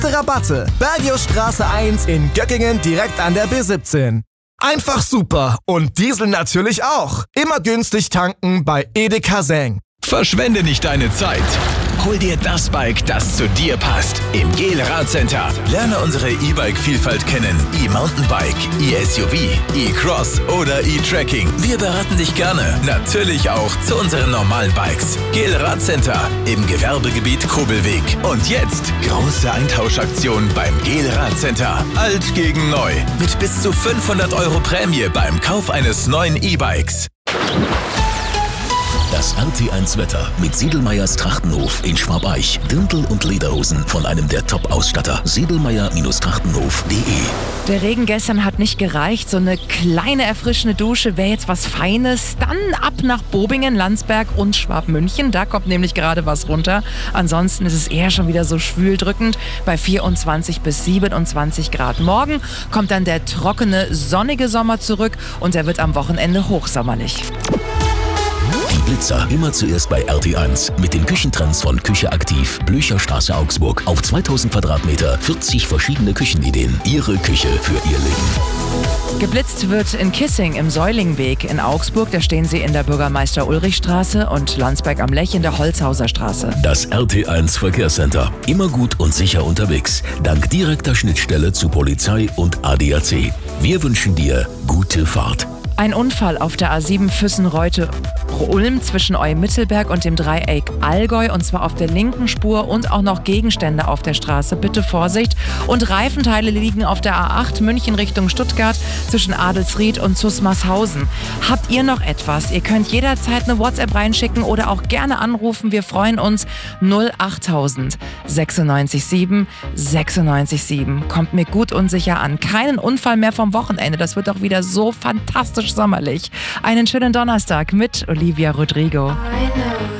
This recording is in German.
Rabatte. Bergiusstraße 1 in Göckingen direkt an der B17. Einfach super und Diesel natürlich auch. Immer günstig tanken bei Edeka Seng. Verschwende nicht deine Zeit. Hol dir das Bike, das zu dir passt. Im GEL Radcenter. Lerne unsere E-Bike-Vielfalt kennen. E-Mountainbike, E-SUV, E-Cross oder E-Trekking. Wir beraten dich gerne. Natürlich auch zu unseren normalen Bikes. GEL Radcenter im Gewerbegebiet Kobelweg. Und jetzt große Eintauschaktion beim GEL Radcenter. Alt gegen neu. Mit bis zu 500 € Prämie beim Kauf eines neuen E-Bikes. Das RT1-Wetter mit Sedlmayrs Trachtenhof in Schwabeich. Dirndl und Lederhosen von einem der Top-Ausstatter. Sedlmayer-Trachtenhof.de. Der Regen gestern hat nicht gereicht. So eine kleine erfrischende Dusche wäre jetzt was Feines. Dann ab nach Bobingen, Landsberg und Schwabmünchen. Da kommt nämlich gerade was runter. Ansonsten ist es eher schon wieder so schwüldrückend bei 24 bis 27 Grad. Morgen kommt dann der trockene, sonnige Sommer zurück und er wird am Wochenende hochsommerlich. Die Blitzer immer zuerst bei RT1 mit den Küchentrends von Küche aktiv, Blücherstraße Augsburg. Auf 2000 Quadratmeter 40 verschiedene Küchenideen. Ihre Küche für Ihr Leben. Geblitzt wird in Kissing im Säulingweg in Augsburg. Da stehen Sie in der Bürgermeister-Ulrich-Straße und Landsberg am Lech in der Holzhauser Straße. Das RT1 Verkehrscenter. Immer gut und sicher unterwegs. Dank direkter Schnittstelle zu Polizei und ADAC. Wir wünschen dir gute Fahrt. Ein Unfall auf der A7 Füssen-Reute-Ulm zwischen Eumittelberg und dem Dreieck Allgäu, und zwar auf der linken Spur und auch noch Gegenstände auf der Straße. Bitte Vorsicht. Und Reifenteile liegen auf der A8 München Richtung Stuttgart zwischen Adelsried und Zusmarshausen. Habt ihr noch etwas? Ihr könnt jederzeit eine WhatsApp reinschicken oder auch gerne anrufen. Wir freuen uns. 08000 96 7 96 7. Kommt mir gut und sicher an. Keinen Unfall mehr vom Wochenende. Das wird doch wieder so fantastisch sommerlich. Einen schönen Donnerstag mit Olivia Rodrigo.